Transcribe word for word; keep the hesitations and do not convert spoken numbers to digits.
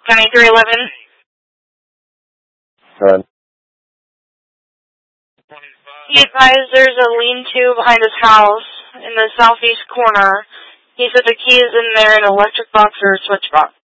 County three eleven. Run. He advised there's a lean-to behind his house in the southeast corner. He said the key is in there in an electric box or a switch box.